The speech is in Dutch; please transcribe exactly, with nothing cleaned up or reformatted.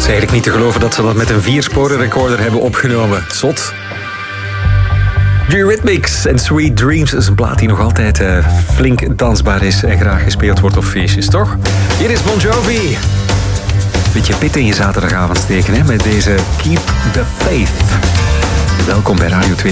is eigenlijk niet te geloven dat ze dat met een viersporen recorder hebben opgenomen. Zot. Eurythmics en Sweet Dreams is een plaat die nog altijd uh, flink dansbaar is en graag gespeeld wordt op feestjes, toch? Hier is Bon Jovi. Beetje pit in je zaterdagavond steken, hè, met deze Keep the Faith. Welkom bij Radio twee.